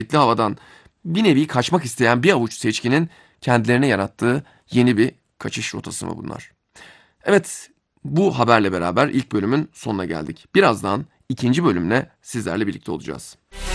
havadan bir nevi kaçmak isteyen bir avuç seçkinin kendilerine yarattığı yeni bir kaçış rotası mı bunlar? Evet, bu haberle beraber ilk bölümün sonuna geldik. Birazdan ikinci bölümle sizlerle birlikte olacağız.